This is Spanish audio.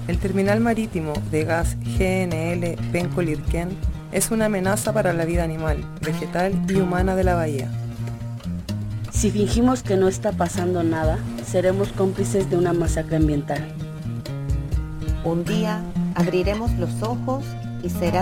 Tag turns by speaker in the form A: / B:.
A: El terminal marítimo de gas GNL Penco-Lirquén es una amenaza para la vida animal, vegetal y humana de la bahía.
B: Si fingimos que no está pasando nada, seremos cómplices de una masacre ambiental.
C: Un día abriremos los ojos y será